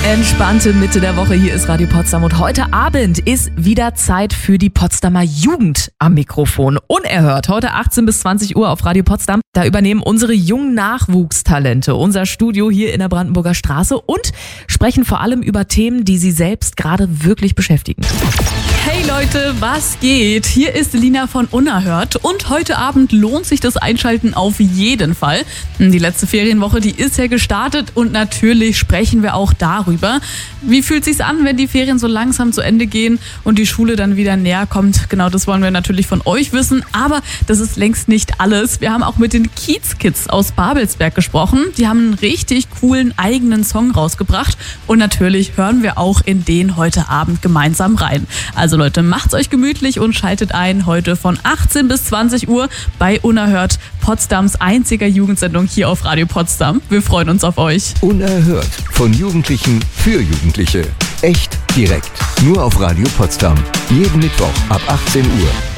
entspannte Mitte der Woche. Hier ist Radio Potsdam und heute Abend ist wieder Zeit für die Potsdamer Jugend am Mikrofon. Unerhört, heute 18 bis 20 Uhr auf Radio Potsdam. Da übernehmen unsere jungen Nachwuchstalente unser Studio hier in der Brandenburger Straße und sprechen vor allem über Themen, die sie selbst gerade wirklich beschäftigen. Hey Leute, was geht? Hier ist Lina von Unerhört und heute Abend lohnt sich das Einschalten auf jeden Fall. Die letzte Ferienwoche, die ist ja gestartet und natürlich sprechen wir auch darüber. Wie fühlt sich's an, wenn die Ferien so langsam zu Ende gehen und die Schule dann wieder näher kommt? Genau, das wollen wir natürlich von euch wissen, aber das ist längst nicht alles. Wir haben auch mit den Kiez-Kids aus Babelsberg gesprochen. Die haben einen richtig coolen eigenen Song rausgebracht und natürlich hören wir auch in den heute Abend gemeinsam rein. Also Leute, macht's euch gemütlich und schaltet ein heute von 18 bis 20 Uhr bei Unerhört, Potsdams einziger Jugendsendung hier auf Radio Potsdam. Wir freuen uns auf euch. Unerhört. Von Jugendlichen für Jugendliche. Echt direkt. Nur auf Radio Potsdam. Jeden Mittwoch ab 18 Uhr.